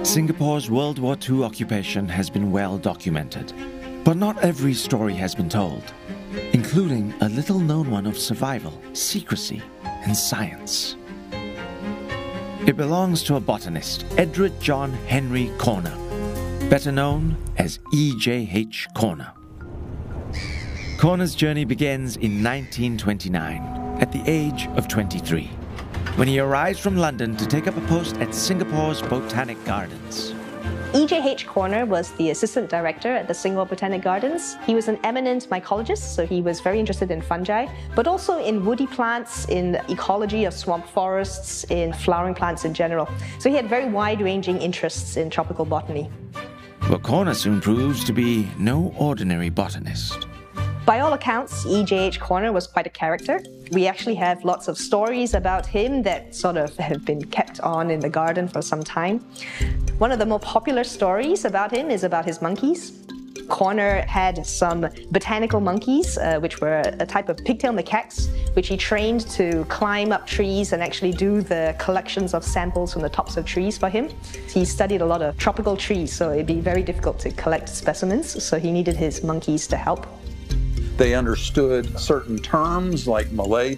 Singapore's World War II occupation has been well documented, but not every story has been told, including a little-known one of survival, secrecy, and science. It belongs to a botanist, Edward John Henry Corner, better known as E.J.H. Corner. Corner's journey begins in 1929, at the age of 23, when he arrives from London to take up a post at Singapore's Botanic Gardens. E.J.H. Corner was the assistant director at the Singapore Botanic Gardens. He was an eminent mycologist, so he was very interested in fungi, but also in woody plants, in ecology of swamp forests, in flowering plants in general. So he had very wide-ranging interests in tropical botany. But Corner soon proves to be no ordinary botanist. By all accounts, E.J.H. Corner was quite a character. We actually have lots of stories about him that sort of have been kept on in the garden for some time. One of the more popular stories about him is about his monkeys. Corner had some botanical monkeys, which were a type of pigtail macaques, which he trained to climb up trees and actually do the collections of samples from the tops of trees for him. He studied a lot of tropical trees, so it'd be very difficult to collect specimens, so he needed his monkeys to help. They understood certain terms like Malay